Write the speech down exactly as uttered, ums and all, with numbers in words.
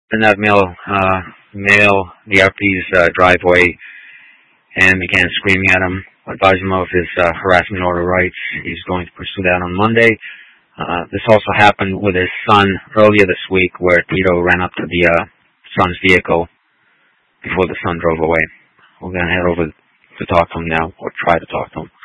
in that male, uh, male, the R P's uh, driveway and began screaming at him, advising him of his uh, harassment order rights. He's going to pursue that on Monday. Uh, this also happened with his son earlier this week, where Tito ran up to the uh, son's vehicle before the son drove away. We're going to head over to talk to him now, or try to talk to him.